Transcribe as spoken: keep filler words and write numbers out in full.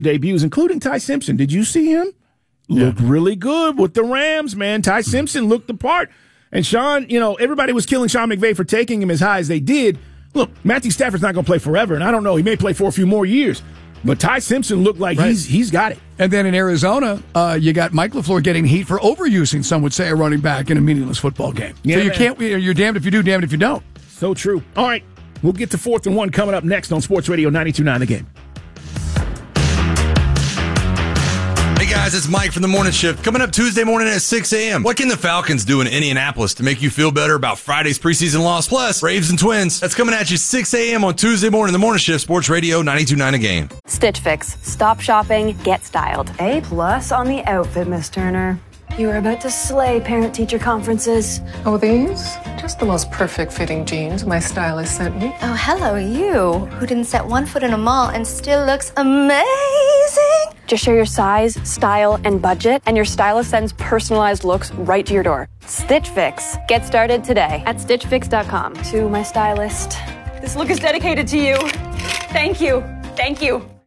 debuts, including Ty Simpson. Did you see him? Yeah. Looked really good with the Rams, man. Ty Simpson looked the part. And Sean, you know, everybody was killing Sean McVay for taking him as high as they did. Look, Matthew Stafford's not going to play forever, and I don't know. He may play for a few more years. But Ty Simpson looked like right. he's he's got it. And then in Arizona, uh, you got Mike LaFleur getting heat for overusing, some would say, a running back in a meaningless football game. Yeah, so you man. can't. You're damned if you do, damned if you don't. So true. All right, we'll get to fourth and one coming up next on Sports Radio ninety-two point nine The Game. Hey guys, it's Mike from the Morning Shift. Coming up Tuesday morning at six a.m. What can the Falcons do in Indianapolis to make you feel better about Friday's preseason loss? Plus, Braves and Twins. That's coming at you six a.m. on Tuesday morning. The Morning Shift, Sports Radio ninety-two point nine The Game. Stitch Fix. Stop shopping, get styled. A plus on the outfit, Miss Turner. You were about to slay parent-teacher conferences. Oh, these? Just the most perfect fitting jeans my stylist sent me. Oh, hello, you, who didn't set one foot in a mall and still looks amazing. Just share your size, style, and budget, and your stylist sends personalized looks right to your door. Stitch Fix. Get started today at stitch fix dot com. To my stylist, this look is dedicated to you. Thank you. Thank you.